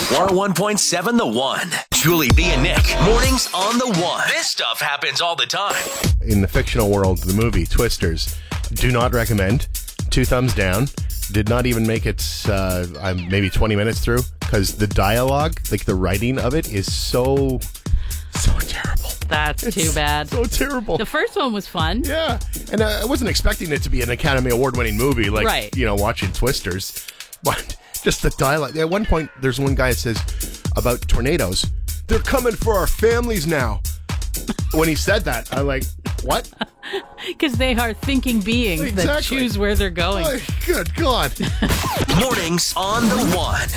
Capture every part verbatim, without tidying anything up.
one oh one point seven The One. Julie B and Nick. Mornings on The One. This stuff happens all the time. In the fictional world, the movie Twisters, do not recommend. Two thumbs down. Did not even make it uh, I'm maybe twenty minutes through because the dialogue, like the writing of it, is so, so terrible. That's it's too bad. So terrible. The first one was fun. Yeah. And uh, I wasn't expecting it to be an Academy Award-winning movie, like, right. you know, watching Twisters. But just the dialogue. At one point, there's one guy that says about tornadoes, they're coming for our families now. When he said that, I'm like, what? Because they are thinking beings exactly. that choose where they're going. Oh, good God. Mornings on The One.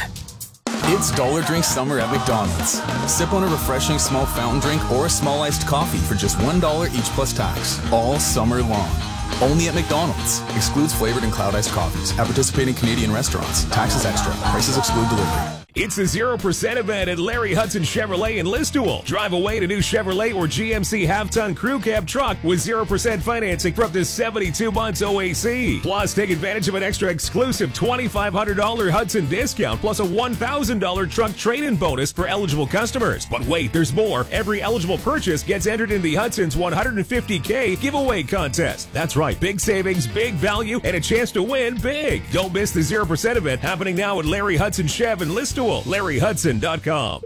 It's Dollar Drink Summer at McDonald's. Sip on a refreshing small fountain drink or a small iced coffee for just one dollar each plus tax, all summer long. Only at McDonald's. Excludes flavored and cloud iced coffees. At participating Canadian restaurants. Taxes extra. Prices exclude delivery. It's the zero percent event at Larry Hudson Chevrolet in Listowel. Drive away to new Chevrolet or G M C half-ton crew cab truck with zero percent financing for up to seventy-two months O A C. Plus, take advantage of an extra exclusive twenty-five hundred dollars Hudson discount plus a one thousand dollars truck trade-in bonus for eligible customers. But wait, there's more. Every eligible purchase gets entered in the Hudson's one hundred fifty K giveaway contest. That's right, big savings, big value, and a chance to win big. Don't miss the zero percent event happening now at Larry Hudson Chev in Listowel. Larry Hudson dot com.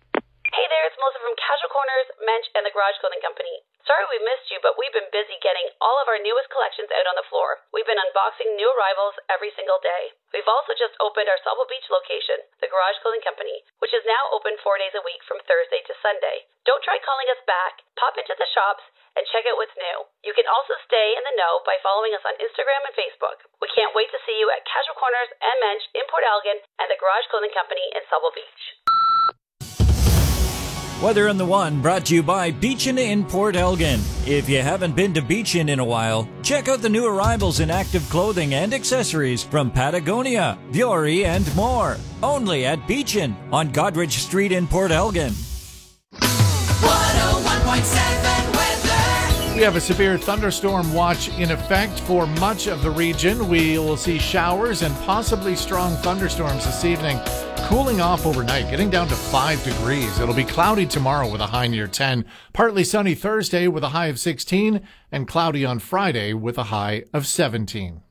Hey there, it's Melissa from Casual Corners, Mensch, and the Garage Clothing Company. Sorry we missed you, but we've been busy getting all of our newest collections out on the floor. We've been unboxing new arrivals every single day. We've also just opened our Sauble Beach location, the Garage Clothing Company, which is now open four days a week from Thursday to Sunday. Don't try calling us back. Pop into the shops and check out what's new. You can also stay in the know by following us on Instagram and Facebook. We can't wait to see you at Casual Corners and Mensch in Port Elgin and the Garage Clothing Company in Sauble Beach. Weather on The One brought to you by Beachin in Port Elgin. If you haven't been to Beachin in a while, check out the new arrivals in active clothing and accessories from Patagonia, Vuori, and more. Only at Beachin on Godrich Street in Port Elgin. one oh one point seven weather. We have a severe thunderstorm watch in effect for much of the region. We will see showers and possibly strong thunderstorms this evening. Cooling off overnight, getting down to five degrees. It'll be cloudy tomorrow with a high near ten. Partly sunny Thursday with a high of sixteen. And cloudy on Friday with a high of seventeen.